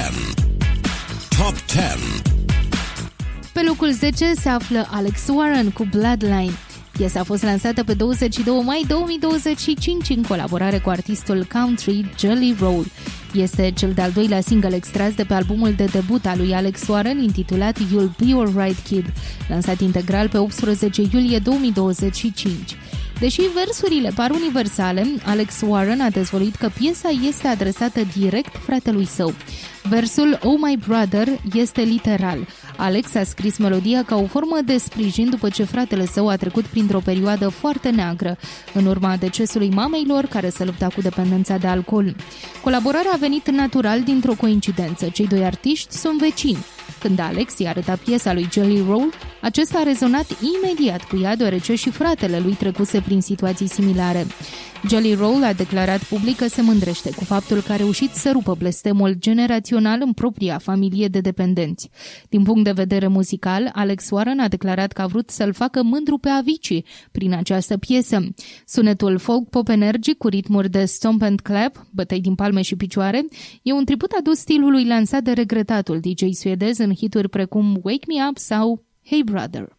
Top 10. Pe locul 10 se află Alex Warren cu Bloodline. Piesa a fost lansată pe 22 mai 2025 în colaborare cu artistul country Jelly Roll. Este cel de-al doilea single extras de pe albumul de debut al lui Alex Warren, intitulat You'll Be Alright Kid, lansat integral pe 18 iulie 2025. Deși versurile par universale, Alex Warren a dezvăluit că piesa este adresată direct fratelui său. Versul Oh My Brother este literal. Alex a scris melodia ca o formă de sprijin după ce fratele său a trecut printr-o perioadă foarte neagră, în urma decesului mamei lor, care se lupta cu dependența de alcool. Colaborarea a venit natural dintr-o coincidență. Cei doi artiști sunt vecini. Când Alex i-a arătat piesa lui Jelly Roll, acesta a rezonat imediat cu ea, deoarece și fratele lui trecuse prin situații similare. Jelly Roll a declarat public că se mândrește cu faptul că a reușit să rupă blestemul generațional în propria familie de dependenți. Din punct de vedere muzical, Alex Warren a declarat că a vrut să-l facă mândru pe Avicii prin această piesă. Sunetul folk pop energic cu ritmuri de stomp and clap, bătăi din palme și picioare, e un tribut adus stilului lansat de regretatul DJ suedez în hituri precum Wake Me Up sau Hey Brother.